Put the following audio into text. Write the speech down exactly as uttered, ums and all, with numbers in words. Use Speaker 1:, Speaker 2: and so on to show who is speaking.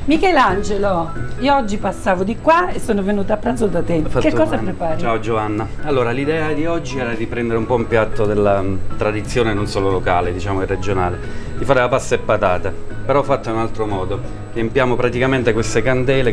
Speaker 1: Michelangelo, io oggi passavo di qua e sono venuta a pranzo da te. Che cosa
Speaker 2: bene.
Speaker 1: prepari?
Speaker 2: Ciao Giovanna. Allora, l'idea di oggi era di prendere un po' un piatto della um, tradizione non solo locale, diciamo e regionale, di fare la pasta e patate, però fatta in un altro modo. Riempiamo praticamente queste candele